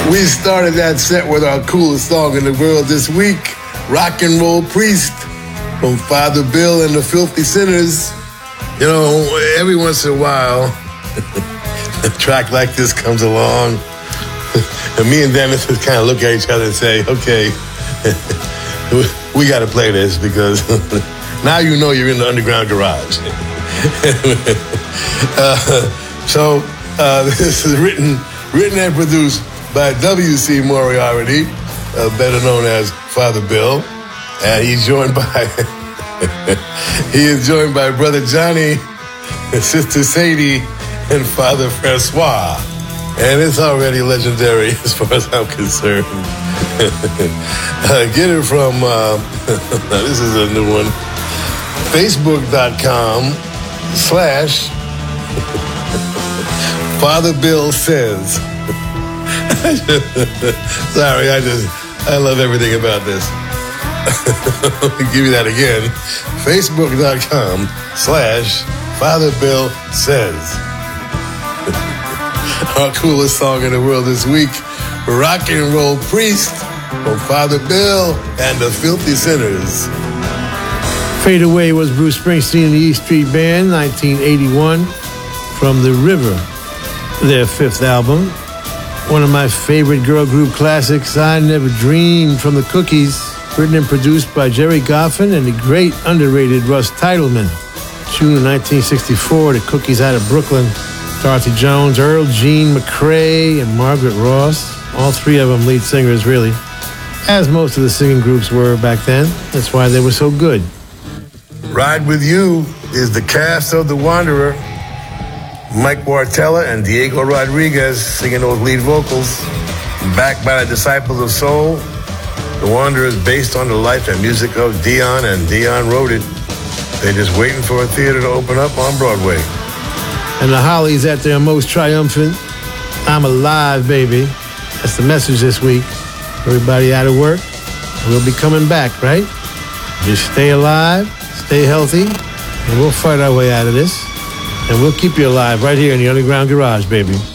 We started that set with our coolest song in the world this week, Rock and Roll Priest from Father Bill and the Filthy Sinners. You know, every once in a while, a track like this comes along, and me and Dennis would kind of look at each other and say, okay, we got to play this because now you know you're in the underground garage. This is written and produced by W.C. Moriarty, better known as Father Bill, and he's joined by Brother Johnny, Sister Sadie, and Father Francois, and it's already legendary as far as I'm concerned. Get it from this is a new one, Facebook.com/Father Bill Says. Sorry, I love everything about this. Let me give you that again. Facebook.com/Father Bill Says. Our coolest song in the world this week, Rock and Roll Priest from Father Bill and the Filthy Sinners. Fade Away was Bruce Springsteen and the E Street Band, 1981, from The River, their fifth album. One of my favorite girl group classics, I Never Dreamed, from the Cookies, written and produced by Jerry Goffin and the great underrated Russ Titelman. June of 1964, the Cookies out of Brooklyn. Dorothy Jones, Earl Jean McCrae, and Margaret Ross. All three of them lead singers, really. As most of the singing groups were back then. That's why they were so good. Ride With You is the cast of The Wanderer. Mike Wartella and Diego Rodriguez singing those lead vocals. Backed by the Disciples of Soul, The Wanderer is based on the life and music of Dion, and Dion wrote it. They're just waiting for a theater to open up on Broadway. And the Hollies at their most triumphant, I'm Alive, Baby. That's the message this week. Everybody out of work, we'll be coming back, right? Just stay alive, stay healthy, and we'll fight our way out of this. And we'll keep you alive right here in the Underground Garage, baby.